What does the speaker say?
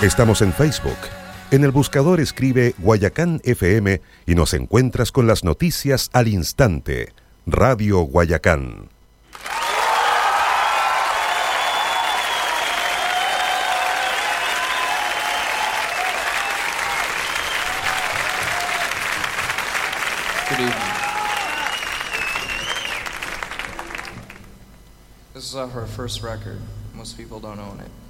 Estamos en Facebook. En el buscador escribe Guayacán FM y nos encuentras con las noticias al instante. Radio Guayacán. Good evening. This is our first record. Most people don't own it.